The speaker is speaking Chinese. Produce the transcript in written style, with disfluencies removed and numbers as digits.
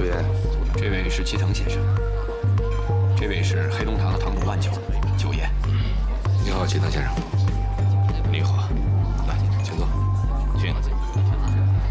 九爷， 这位是齐藤先生，这位是黑龙堂的堂主万九爷。 你好，齐藤先生。